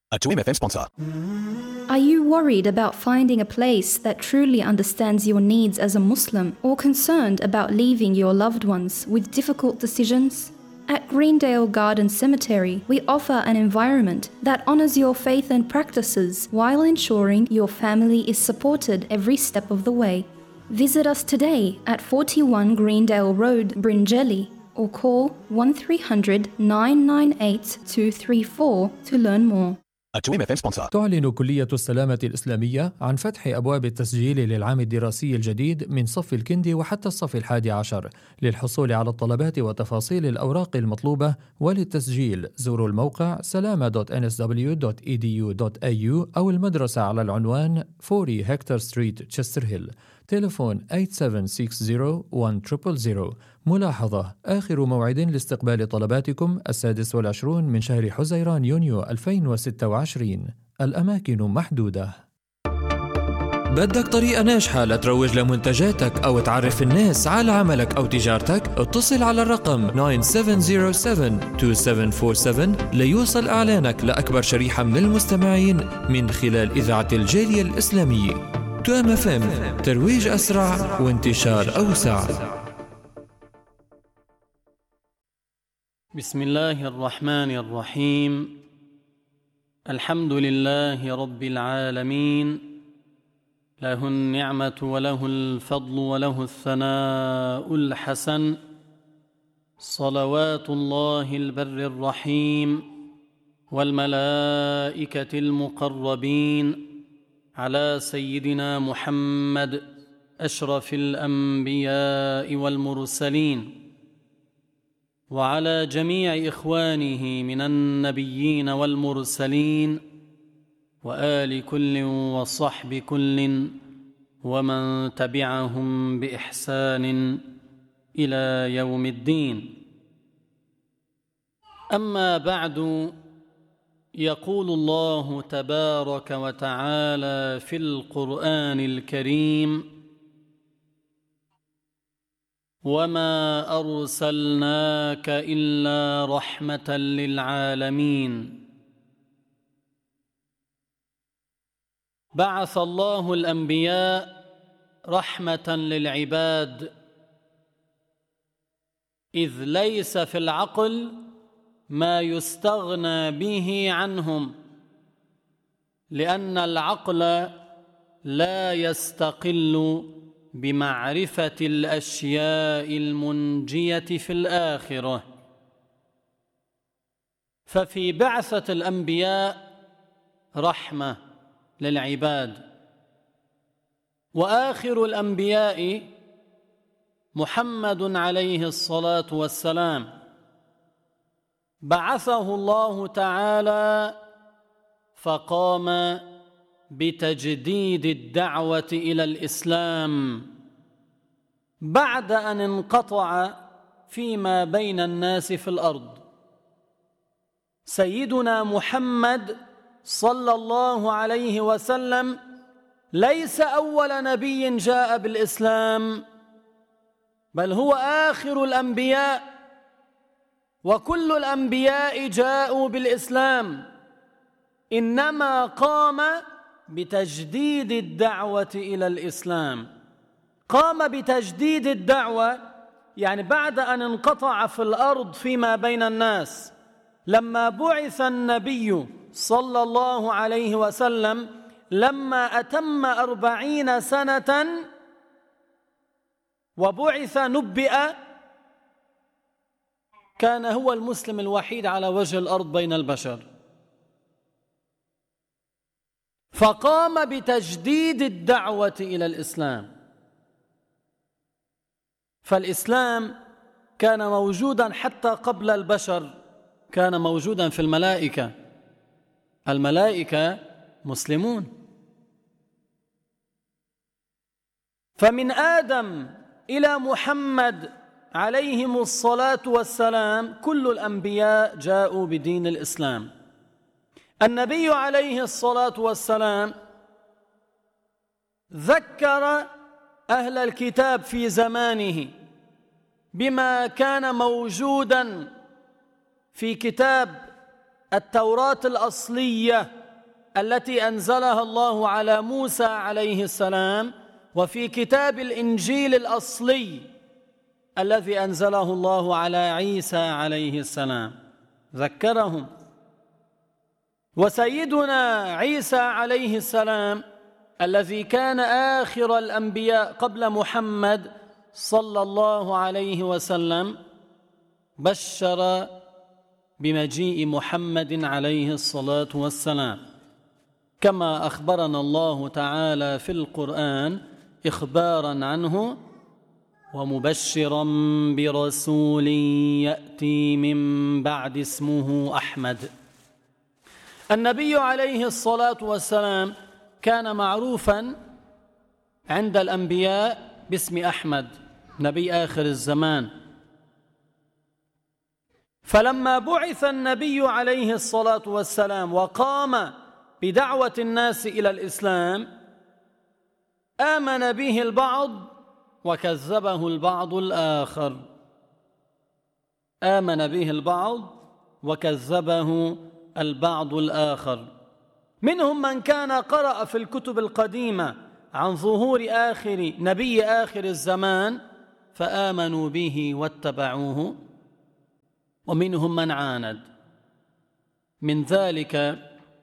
A 2MFM sponsor. Are you worried about finding a place that truly understands your needs as a Muslim, or concerned about leaving your loved ones with difficult decisions? At Greendale Garden Cemetery, we offer an environment that honors your faith and practices while ensuring your family is supported every step of the way. Visit us today at 41 Greendale Road, Bringelly, or call 1300 998 234 to learn more. A 2MFM sponsor. تعلن كلية السلامة الإسلامية عن فتح أبواب التسجيل للعام الدراسي الجديد من صف الكندي وحتى الصف 11. للحصول على الطلبات وتفاصيل الأوراق المطلوبة وللتسجيل زوروا الموقع salama.nsw.edu.au أو المدرسة على العنوان 40 هكتور ستريت تشستر هيل. تليفون 8760-1000. ملاحظة: آخر موعد لاستقبال طلباتكم 26 من شهر حزيران يونيو 2026. الأماكن محدودة. بدك طريقة ناجحة لتروج لمنتجاتك أو تعرف الناس على عملك أو تجارتك؟ اتصل على الرقم 9707-2747 ليوصل إعلانك لأكبر شريحة من المستمعين من خلال إذاعة الجالية الإسلامية. 2MFM، ترويج أسرع وانتشار أوسع. بسم الله الرحمن الرحيم. الحمد لله رب العالمين، له النعمة وله الفضل وله الثناء الحسن، صلوات الله البر الرحيم والملائكة المقربين على سيدنا محمد أشرف الأنبياء والمرسلين، وعلى جميع إخوانه من النبيين والمرسلين، وآل كل وصحب كل ومن تبعهم بإحسان إلى يوم الدين. أما بعد، يقول الله تبارك وتعالى في القرآن الكريم: وما أرسلناك إلا رحمة للعالمين. بعث الله الأنبياء رحمة للعباد، إذ ليس في العقل ما يستغنى به عنهم، لأن العقل لا يستقل بمعرفة الأشياء المنجية في الآخرة. ففي بعثة الأنبياء رحمة للعباد. وآخر الأنبياء محمد عليه الصلاة والسلام، بعثه الله تعالى فقام بتجديد الدعوة إلى الإسلام بعد أن انقطع فيما بين الناس في الأرض. سيدنا محمد صلى الله عليه وسلم ليس أول نبي جاء بالإسلام، بل هو آخر الأنبياء، وكل الأنبياء جاءوا بالإسلام، إنما قام بتجديد الدعوة إلى الإسلام. قام بتجديد الدعوة يعني بعد أن انقطع في الأرض فيما بين الناس. لما بعث النبي صلى الله عليه وسلم، لما أتم 40 سنة وبعث نبئ، كان هو المسلم الوحيد على وجه الأرض بين البشر، فقام بتجديد الدعوة إلى الإسلام. فالإسلام كان موجودا حتى قبل البشر، كان موجودا في الملائكة. الملائكة مسلمون. فمن آدم إلى محمد عليهم الصلاة والسلام كل الأنبياء جاءوا بدين الإسلام. النبي عليه الصلاة والسلام ذكر أهل الكتاب في زمانه بما كان موجودا في كتاب التوراة الأصلية التي أنزلها الله على موسى عليه السلام، وفي كتاب الإنجيل الأصلي الذي أنزله الله على عيسى عليه السلام. ذكرهم. وسيدنا عيسى عليه السلام الذي كان آخر الأنبياء قبل محمد صلى الله عليه وسلم بشر بمجيء محمد عليه الصلاة والسلام، كما أخبرنا الله تعالى في القرآن إخبارا عنه: ومبشرا برسول يأتي من بعد اسمه أحمد. النبي عليه الصلاة والسلام كان معروفا عند الأنبياء باسم أحمد، نبي آخر الزمان. فلما بعث النبي عليه الصلاة والسلام وقام بدعوة الناس إلى الإسلام، آمن به البعض وكذبه البعض الآخر. آمن به البعض وكذبه البعض الآخر. منهم من كان قرأ في الكتب القديمة عن ظهور نبي آخر الزمان فآمنوا به واتبعوه، ومنهم من عاند. من ذلك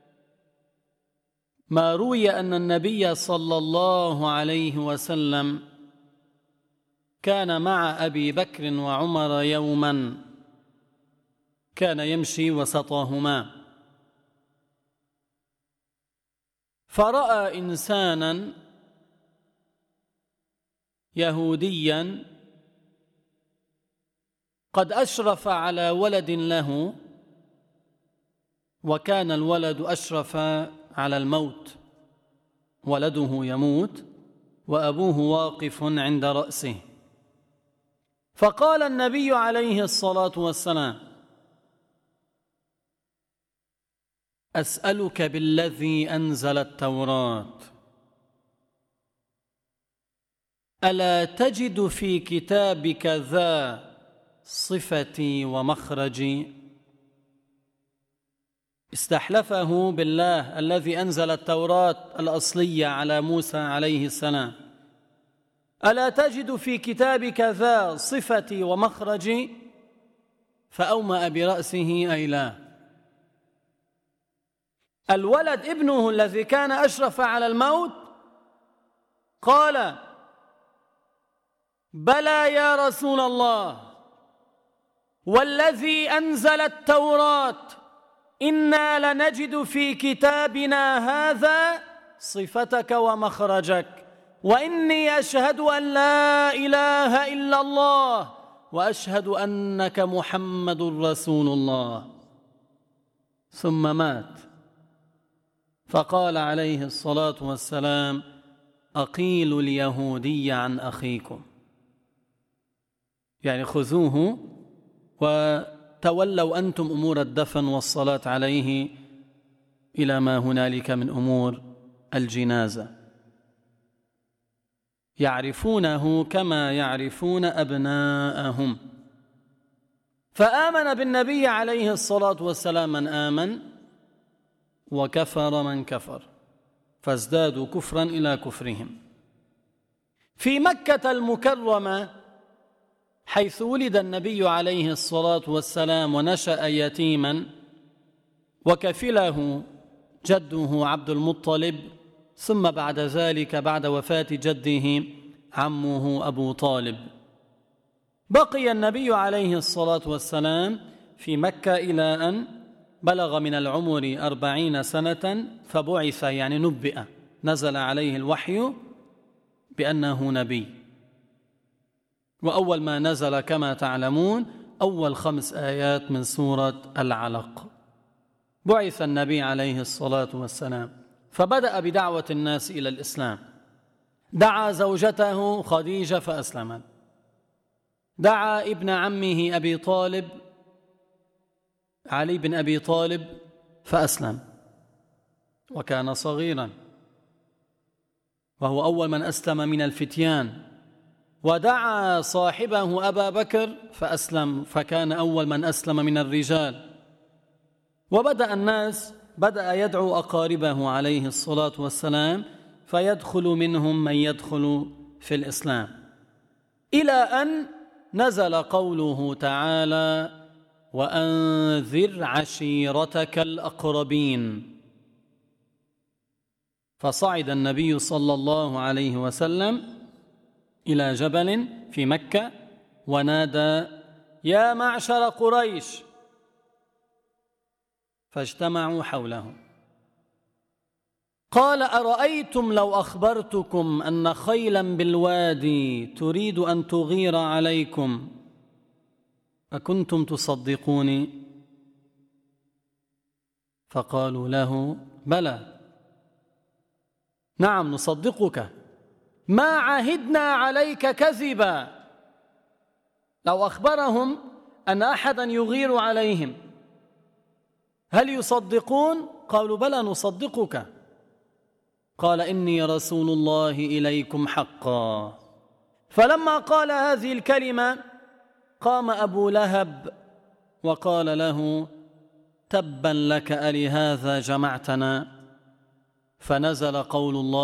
ما روي أن النبي صلى الله عليه وسلم كان مع أبي بكر وعمر يوما، كان يمشي وسطهما، فرأى إنسانا يهوديا قد أشرف على ولد له، وكان الولد أشرف على الموت، ولده يموت وأبوه واقف عند رأسه. فقال النبي عليه الصلاة والسلام: أسألك بالذي أنزل التوراة، ألا تجد في كتابك ذا صفتي ومخرجي؟ استحلفه بالله الذي أنزل التوراة الأصلية على موسى عليه السلام: ألا تجد في كتابك ذا صفتي ومخرجي؟ فأومأ برأسه أي لا. الولد ابنه الذي كان أشرف على الموت قال: بلى يا رسول الله، والذي أنزل التوراة إنا لنجد في كتابنا هذا صفتك ومخرجك، وإني أشهد أن لا إله إلا الله وأشهد أنك محمد رسول الله. ثم مات. فقال عليه الصلاة والسلام: أقيلوا اليهودي عن أخيكم، يعني خذوه وتولوا أنتم أمور الدفن والصلاة عليه إلى ما هنالك من أمور الجنازة. يعرفونه كما يعرفون أبناءهم. فآمن بالنبي عليه الصلاة والسلام من آمن، وكفر من كفر، فازدادوا كفرا إلى كفرهم. في مكة المكرمة حيث ولد النبي عليه الصلاة والسلام ونشأ يتيما، وكفله جده عبد المطلب، ثم بعد ذلك بعد وفاة جده عمه أبو طالب، بقي النبي عليه الصلاة والسلام في مكة إلى أن بلغ من العمر 40 سنة فبعث، يعني نبئ، نزل عليه الوحي بأنه نبي. وأول ما نزل كما تعلمون أول 5 آيات من سورة العلق. بعث النبي عليه الصلاة والسلام فبدأ بدعوة الناس إلى الإسلام. دعا زوجته خديجة فأسلمت، دعا ابن عمه أبي طالب علي بن أبي طالب فأسلم، وكان صغيرا وهو أول من أسلم من الفتيان. ودعا صاحبه أبا بكر فأسلم، فكان أول من أسلم من الرجال. وبدأ الناس بدأ يدعو أقاربه عليه الصلاة والسلام، فيدخل منهم من يدخل في الإسلام، إلى أن نزل قوله تعالى: وأنذر عشيرتك الأقربين. فصعد النبي صلى الله عليه وسلم إلى جبل في مكة ونادى: يا معشر قريش، فاجتمعوا حوله. قال: أرأيتم لو أخبرتكم أن خيلا بالوادي تريد أن تغير عليكم أكنتم تصدقوني؟ فقالوا له: بلى، نعم نصدقك، ما عهدنا عليك كذبا. لو أخبرهم أن أحدا يغير عليهم هل يصدقون؟ قالوا: بلى نصدقك. قال: إني رسول الله إليكم حقا. فلما قال هذه الكلمة قام أبو لهب وقال له: تبا لك ألهذا جمعتنا؟ فنزل قول الله